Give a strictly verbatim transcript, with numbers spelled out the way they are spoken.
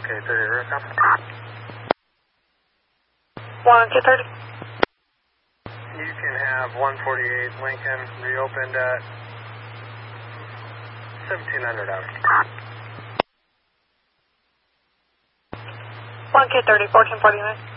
K thirty, rear copy. one K thirty. You can have one forty-eight Lincoln reopened at seventeen hundred hours. one K thirty, fourteen forty-nine.